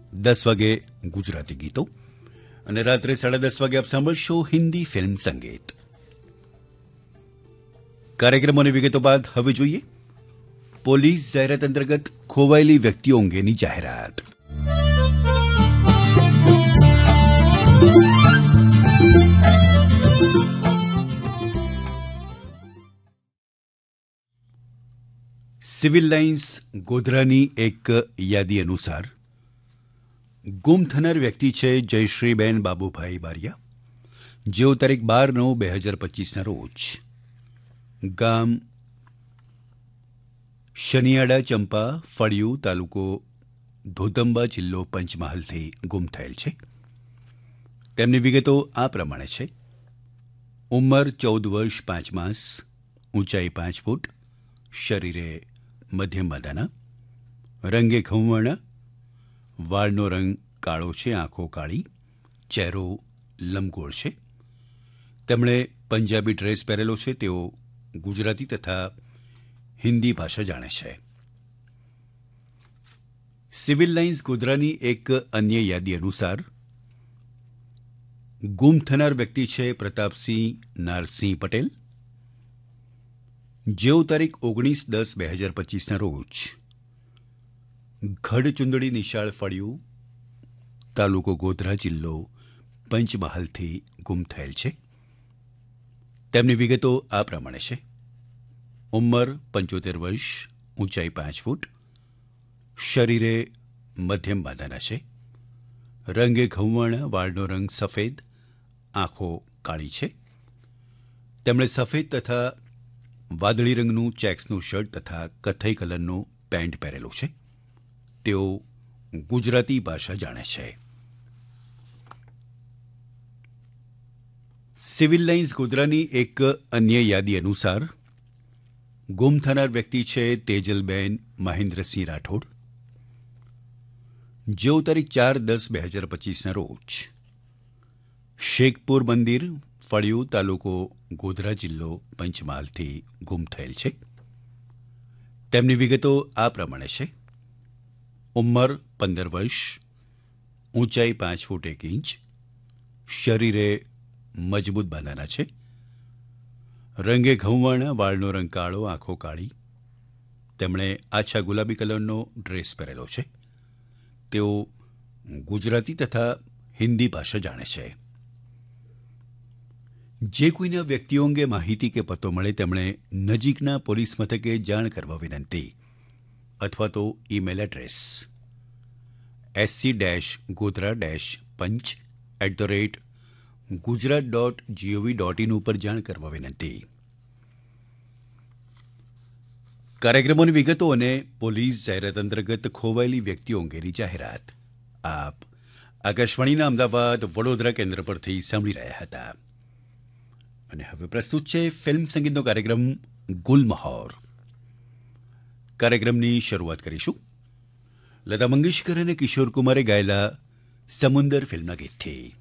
10 વાગે ગુજરાતી ગીતો અને રાત્રે 10:30 વાગે આપ સાંભળશો હિન્દી ફિલ્મ સંગીત. કાર્યક્રમોની વિગતો બાદ હવે જોઈએ પોલીસ જાહેરાત અંતર્ગત ખોવાયેલી વ્યક્તિઓ અંગેની જાહેરાત. સિવિલ લાઇન્સ ગોધરાની એક યાદી અનુસાર ગુમ થનાર વ્યક્તિ છે જયશ્રીબેન બાબુભાઈ બારિયા, જેઓ તારીખ 12/9/2025ના રોજ ગામ શનિયાડા ચંપા ફળિયું તાલુકો ધોતંબા જિલ્લો પંચમહાલથી ગુમ થયેલ છે. તેમની વિગતો આ પ્રમાણે છે: ઉંમર 14 વર્ષ 5 માસ, ઊંચાઈ 5 ફૂટ, શરીરે મધ્યમ માદાના, રંગે ઘઉંવર્ણ, વાળનો રંગ કાળો છે, આંખો કાળી, ચહેરો લંબગોળ છે. તેમણે પંજાબી ડ્રેસ પહેરેલો છે. તેઓ ગુજરાતી તથા હિન્દી ભાષા જાણે છે. સિવિલ લાઇન્સ ગોધરાની એક અન્ય યાદી અનુસાર ગુમ થનાર વ્યક્તિ છે પ્રતાપસિંહ નારસિંહ પટેલ, જેઓ તારીખ 19/10/2025ના રોજ ગઢચુંદડી નિશાળ ફળિયું તાલુકો ગોધરા જિલ્લો પંચમહાલથી ગુમ થયેલ છે. તેમની વિગતો આ પ્રમાણે છે: ઉંમર 75 વર્ષ, ઊંચાઈ 5 ફૂટ, શરીરે મધ્યમ માદાના છે, રંગે ઘઉંવર્ણ, વાળનો રંગ સફેદ, આંખો કાળી છે. તેમણે સફેદ તથા વાદળી રંગનું ચેક્સનું શર્ટ તથા કથ્થઈ કલરનું પેન્ટ પહેરેલું છે. તેઓ ગુજરાતી ભાષા જાણે છે. સિવિલ લાઇન્સ ગોધરાની એક અન્ય યાદી અનુસાર ગુમ થનાર વ્યક્તિ છે તેજલબેન મહેન્દ્રસિંહ રાઠોડ, જેઓ તારીખ 4/10/2025ના રોજ શેખપુર મંદિર ફળિયું તાલુકો ગોધરા જિલ્લો પંચમહાલથી ગુમ થયેલ છે. તેમની વિગતો આ પ્રમાણે છે: ઉંમર 15 વર્ષ, ઊંચાઈ 5 ફૂટ 1 ઇંચ, શરીરે મજબૂત બાંધાના છે, રંગે ઘઉંવર્ણ, વાળનો રંગ કાળો, આંખો કાળી. તેમણે આછા ગુલાબી કલરનો ડ્રેસ પહેરેલો છે. તેઓ ગુજરાતી તથા હિન્દી ભાષા જાણે છે. જે કોઈના વ્યક્તિઓ અંગે માહિતી કે પતો મળે તેમણે નજીકના પોલીસ મથકે જાણ કરવા વિનંતી અથવા તો ઈમેલ એડ્રેસ sc-punch@gujarat.gov.in ઉપર જાણ કરવા વિનંતી. કાર્યક્રમોની વિગતો અને પોલીસ જાહેરાત અંતર્ગત ખોવાયેલી વ્યક્તિઓ અંગેની જાહેરાત આપ આકાશવાણીના અમદાવાદ વડોદરા કેન્દ્ર પરથી સાંભળી રહ્યા હતા. અને હવે પ્રસ્તુત છે ફિલ્મ સંગીતનો કાર્યક્રમ ગુલમહોર. કાર્યક્રમની શરૂઆત કરીશું લતા મંગેશકર અને કિશોર કુમારે ગાયેલા સમુંદર ફિલ્મના ગીતથી.